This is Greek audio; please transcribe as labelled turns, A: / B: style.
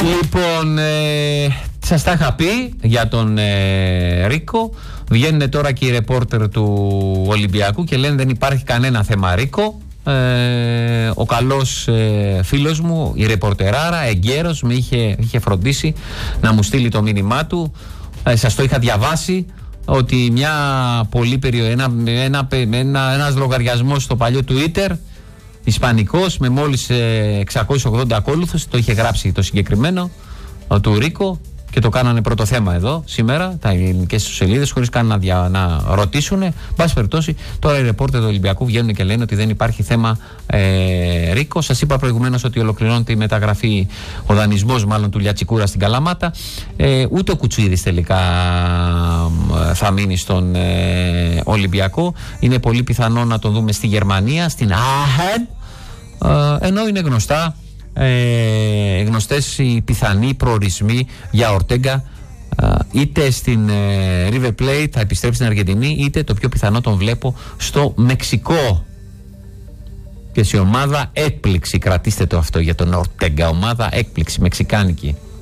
A: Λοιπόν, σας τα είχα πει για τον Ρίκο. Βγαίνουν τώρα και οι ρεπόρτερ του Ολυμπιακού και λένε δεν υπάρχει κανένα θέμα Ρίκο. Ο καλός φίλος μου, η ρεπορτεράρα, εγκαίρος, με είχε φροντίσει να μου στείλει το μήνυμά του. Σας το είχα διαβάσει ότι μια πολύ ένας λογαριασμός στο παλιό Twitter, ισπανικός, με μόλις 680 ακόλουθους, το είχε γράψει το συγκεκριμένο του Ρίκο και το κάνανε πρώτο θέμα εδώ σήμερα, τα ελληνικές σελίδες, χωρίς καν να ρωτήσουν. Μπας περιπτώσει, τώρα οι ρεπόρτερ του Ολυμπιακού βγαίνουν και λένε ότι δεν υπάρχει θέμα Ρίκο. Σας είπα προηγουμένως ότι ολοκληρώνεται η μεταγραφή, ο δανεισμός μάλλον του Λιατσικούρα στην Καλαμάτα. Ούτε ο Κουτσουίδης τελικά θα μείνει στον Ολυμπιακό. Είναι πολύ πιθανό να τον δούμε στη Γερμανία, στην Άχεν. Ενώ είναι γνωστές οι πιθανοί προορισμοί για Ορτέγκα, είτε στην River Plate, θα επιστρέψει στην Αργεντινή, είτε το πιο πιθανό τον βλέπω στο Μεξικό. Και σε ομάδα έκπληξη, κρατήστε το αυτό για τον Ορτέγκα, ομάδα έκπληξη μεξικάνικη.